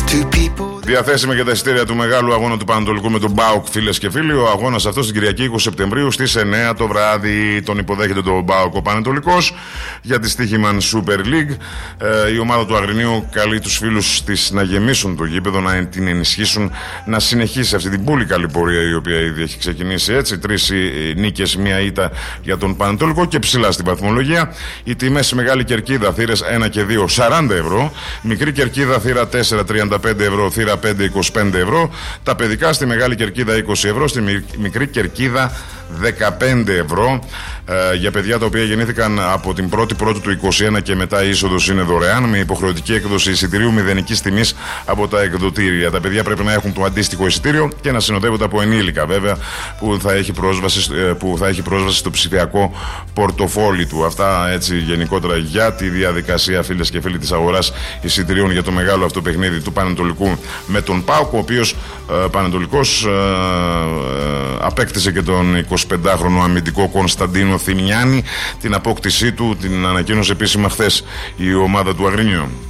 Διαθέσιμα και τα εισιτήρια του μεγάλου αγώνα του Πανατολικού με τον ΠΑΟΚ, φίλες και φίλοι. Ο αγώνας αυτός την Κυριακή 20 Σεπτεμβρίου στις 9 το βράδυ. Τον υποδέχεται τον ΠΑΟΚ ο Πανατολικός για τη Στοίχημαν Super League. Η ομάδα του Αγρινίου καλεί τους φίλους της να γεμίσουν το γήπεδο, να την ενισχύσουν, να συνεχίσει αυτή την πολύ καλή πορεία η οποία ήδη έχει ξεκινήσει έτσι. 3 νίκες, 1 ήττα για τον Πανατολικό και ψηλά στην βαθμολογία. Οι τιμές Μεγάλη Κερκίδα, θύρες 1 και 2, 40 ευρώ. Μικρή Κερκίδα, θύρα 4, 35 ευρώ, θύρα 5, 25 ευρώ. Τα παιδικά στη Μεγάλη Κερκίδα 20 ευρώ, στη Μικρή Κερκίδα 15 ευρώ. Για παιδιά τα οποία γεννήθηκαν από την 1η Πρώτου του 21 και μετά η είσοδος είναι δωρεάν, με υποχρεωτική έκδοση εισιτηρίου μηδενικής τιμής από τα εκδοτήρια. Τα παιδιά πρέπει να έχουν το αντίστοιχο εισιτήριο και να συνοδεύονται από ενήλικα βέβαια, που θα έχει πρόσβαση στο ψηφιακό πορτοφόλι του. Αυτά έτσι γενικότερα για τη διαδικασία, φίλες και φίλοι, της αγοράς εισιτηρίων για το μεγάλο αυτό παιχνίδι του Πανατολικού με τον ΠΑΟΚ, ο οποίος Πανατολικός απέκτησε και τον 25χρονο αμυντικό Κωνσταντίνο Θημιάνη. Την απόκτησή του την ανακοίνωσε επίσημα χθες η ομάδα του Αγρινίου.